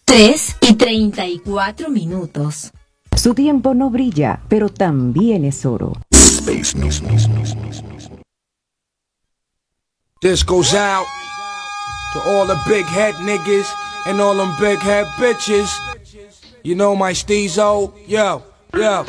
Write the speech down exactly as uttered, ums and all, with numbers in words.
tres y treinta y cuatro minutos. Su tiempo no brilla, pero también es oro. This goes out to all the big head niggas and all them big head bitches. You know my steezo, yo, yo.